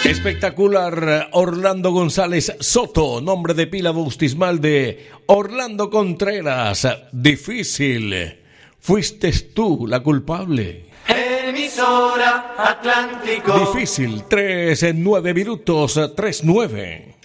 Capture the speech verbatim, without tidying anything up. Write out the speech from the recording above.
Espectacular, Orlando González Soto, nombre de pila bautismal de Orlando Contreras. Difícil, fuiste tú la culpable. Emisora Atlántico. Difícil, tres, nueve minutos, tres, nueve.